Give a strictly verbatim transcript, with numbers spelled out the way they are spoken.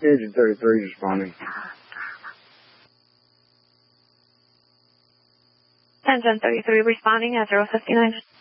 Agent thirty-three responding. Engine thirty-three responding at zero fifty-nine.